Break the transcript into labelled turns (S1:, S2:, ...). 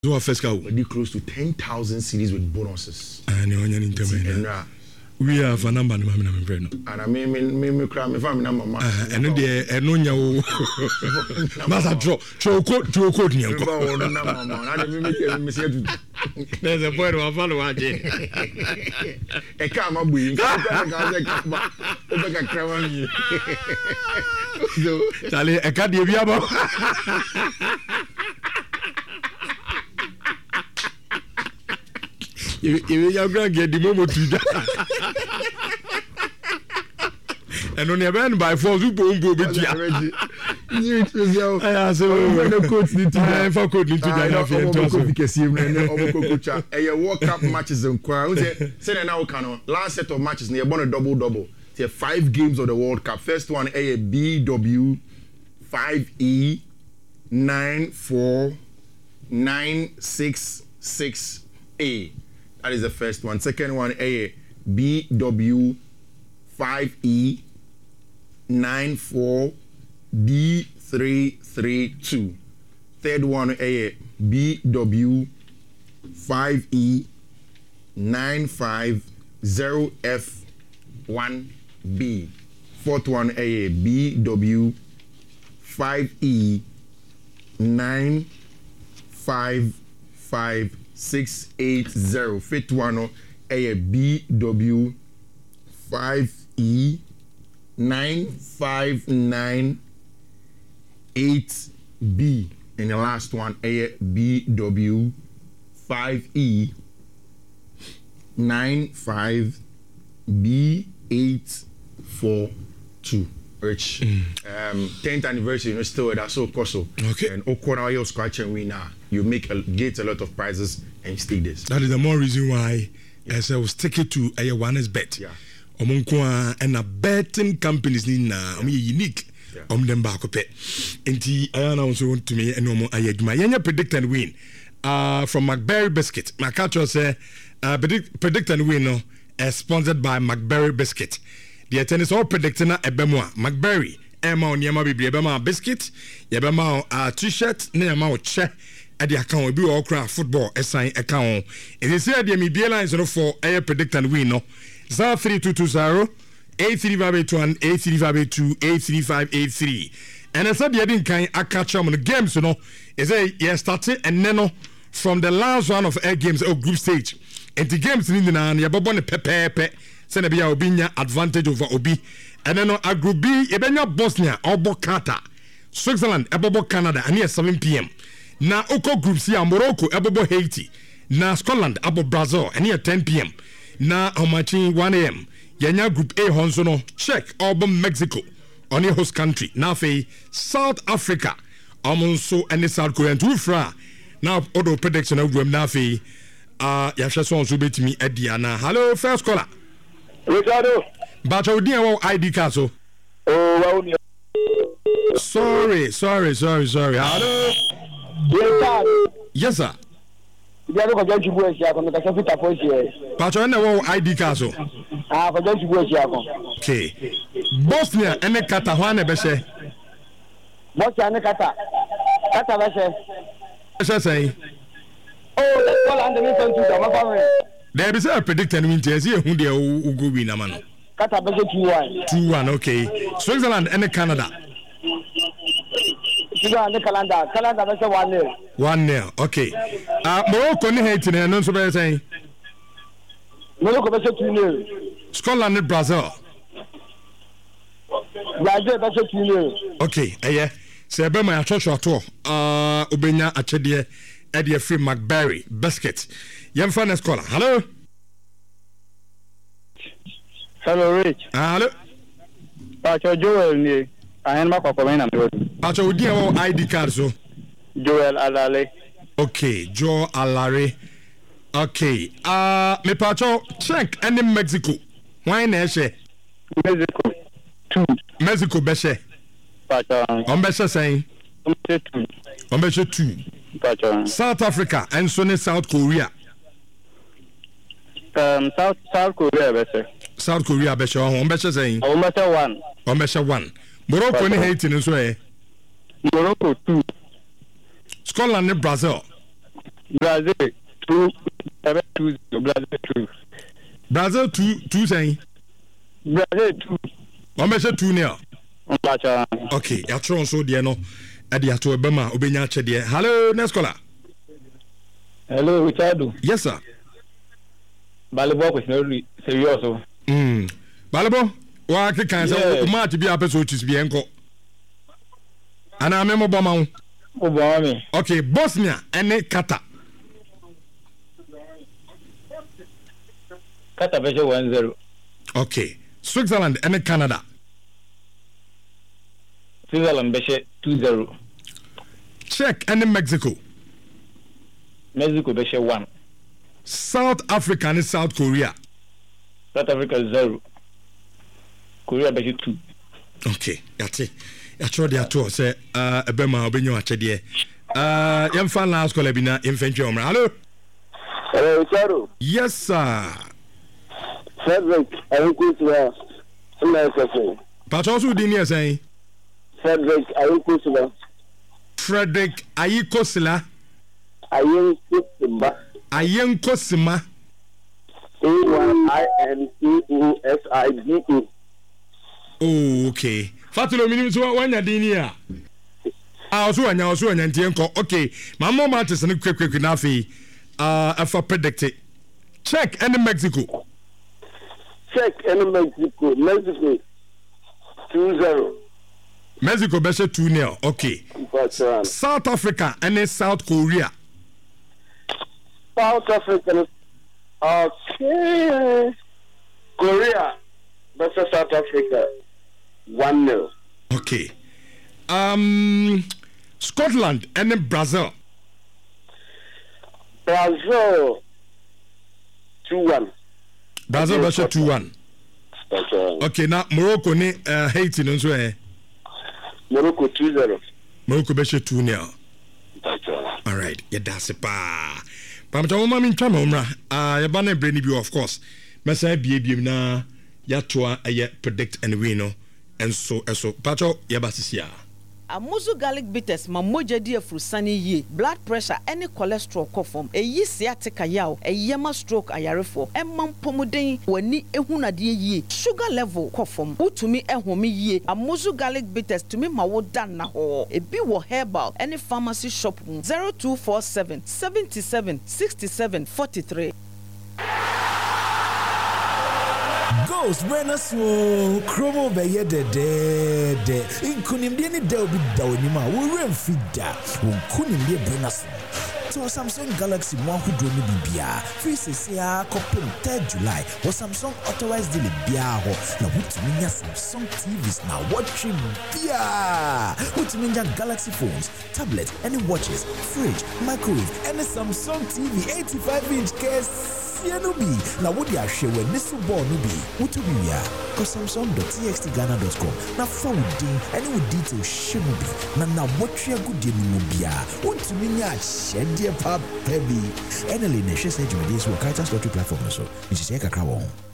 S1: So first cow.
S2: We did close to 10,000 cities with bonuses.
S1: And we have a number. And
S2: I mean, cram if I'm number.
S1: And no nya. Masa draw code near. There's a point of follow.
S2: A camera wing.
S1: Tally, a cat diabo. You going to get the moment to and on your band by force, you boom, boom, but yeah, I said, the coach need to have a coach need to have
S2: a World Cup matches in crowd. Say now, Cano, last set of matches near one double. 5 games of the World Cup. First one, A BW 5E 94966A. That is the first one. Second one, A BW 5E 94D332. Third one, A BW 5E 950F1B. Fourth one, A BW 5E 955680. Fifth one, A BW 5E 9598B. And the last one, A BW 5E 95B842. Rich. 10th anniversary, still that's so cool.
S1: Okay.
S2: And Okona you scratch and winner. You get a lot of prizes and stay this.
S1: That is the more reason why as I was taking to a one bet.
S2: Yeah.
S1: And a betting companies need unique. Them back up. Enti I announce to me and no more I predict and win. From McBerry Biscuit. My catcher say predict and win no sponsored by McBerry Biscuit. The tennis all predicting a bemwa McBerry Emma on Yama Bibi Bema biscuit Yabema t-shirt Nema che at the account be all craft football assign account. It is said the MBA lines for air predict and win no 3220 83581 83582 83583. And I said the didn't kind I catch on the games you know is a started and then from the last round of air games or group stage and the games in the nan yabon pepe Senabia Obinya advantage over Obi. And then a group B, Ebenya Bosnia, Obo Qatar, Switzerland, Ebobo Canada, and here 7 p.m. Now Oko Group C, Morocco, Ebobo Haiti. Now Scotland, Abo Brazil, and here 10 p.m. Now Omachi 1 a.m. Yanya Group A Honsono, Czech, Obo Mexico, on your host country. Now for South Africa, Amonso and the South Korean two fra. Now auto prediction of Grum Nafi. Yasha Son Subit me at Diana. Hello, first caller.
S3: Ricardo.
S1: But I didn't ID card. So.
S3: Oh, well,
S1: sorry. Hello. Yes, sir.
S3: You are going to work here. I'm going to put a here.
S1: But I know ID card. So.
S3: I'm going to work here.
S1: Okay. Bosnia and the Catalan, Beshe.
S3: Bosnia and the Qatar. Qatar, Beshe.
S1: Say.
S3: Oh, that's all I'm going to do. My family.
S1: There is a predicted win. Who they will go win a man.
S3: Qatar Beshe 2-1.
S1: Okay. Switzerland and Canada.
S3: Switzerland and Canada. Canada Beshe 1-0.
S1: 1-0. Okay. Morocco and Haiti. And non so better saying.
S3: Morocco Beshe 2-0.
S1: Scotland and Brazil.
S3: Brazil Beshe 2-0.
S1: Okay. Yeah. Say be my church at all. Obenya achede e dey free McBerry biscuit. Yem fan scholar. Hello.
S3: Hello, Rich.
S1: Hello.
S3: Pacho Joel ni. Ahen ma kwa na mdo.
S1: Pacho odi e ID card so.
S3: Joel Alare.
S1: Okay, Joel Alare. Okay. Me Pacho check any Mexico. Why na she?
S3: Mexico 2.
S1: Mexico beshe.
S3: Pacho.
S1: On beshe saying.
S3: On
S1: beshe 2.
S3: Pacho.
S1: South Africa and South Korea.
S3: South Korea beshe.
S1: South Korea beshe on beshe saying.
S3: On beshe 1.
S1: On beshe 1. Morocco and Haiti nso
S3: Morocco 2.
S1: Scotland and Brazil.
S3: Brazil 2-7-2 Brazil 2.
S1: Brazil 2 saying.
S3: Brazil 2.
S1: What measure 2 now?
S3: Mpacha.
S1: Okay, ya tron so de no. Ade ato ebema obenya che de. Hello, next caller.
S3: Hello, Richard.
S1: Yes sir.
S3: Balebo question serious.
S1: Balebo, wa ke kan say o match bi apeso chis bi enko. Ana memo boma wo. Okay, Bosnia and Qatar.
S3: Qatar version 1-0.
S1: Okay, Switzerland and Canada.
S3: Switzerland version 2-0.
S1: Czech and Mexico.
S3: Mexico version 1.
S1: South Africa and South Korea.
S3: South Africa 0. Korea version 2.
S1: Okay, that's it. I told you to say ebema obenyo achede. Yemfa last call bi na yemfentwe omra. Hello.
S4: Hello, Charo.
S1: Yes sir.
S4: Frederick, Ayukuswa. Nice.
S1: Pacho so di ni say.
S4: Frederick Ayukuswa.
S1: Frederick Ayikosila.
S4: Ayinkusima.
S1: Ayenkosima.
S4: AYINCUSIDE.
S1: Oh, okay. Fatulo minimum so wanya dini a. So anya ntienko. Okay. Mama matches ne kwekwe na afi afa predict it. Czech and Mexico.
S4: Czech and Mexico. Mexico 2-0.
S1: Mexico be 2-0. Okay. South Africa and South Korea.
S4: South Africa. Okay. Korea versus South Africa 1-0.
S1: Okay. Scotland and then Brazil.
S4: Brazil 2-1.
S1: Brazil versus 2-1. Okay, now Morocco ne Haiti no so
S4: Morocco 2-0.
S1: Morocco versus 2-0. All right, yeah, that's it pa. Pamta wo mami ntwa mamra. Ya ba na brand bi of course. Mesa biem na ya toa predict and win no. And so Pacho ya basisia.
S5: Amuzu garlic bitters mamoja di afrusani ye blood pressure any cholesterol kofom eyi sciatica yaw eyema stroke ayarefo emam pomuden wani ehunade ye sugar level kofom utumi ehome ye Amuzu garlic bitters tumi mawoda na ho ebi wo herbal any pharmacy shop 0247 77 67 43.
S6: Ghost Brenner's Chromo Baye de Inkunimdi ni de obi da onima wo remfida Unkunimdi Brenner's to Samsung Galaxy mo ahudro ni bibia free CCA kopim 3 July wo Samsung authorized deal bia ho na wutumi nya Samsung TVs na watching bia wutumi nya Galaxy phones tablet any watches fridge microwave and Samsung TV 85-inch case Yenubi na wodi ahwewe nisu ball nubi utubia ko samsung.txtghana.com na founding any with detail shemubi na watchia gudie ni mubia utumi nya shedie pa baby enele ne hwese jumedies wo Kaitas lottery platform so nchise kakra won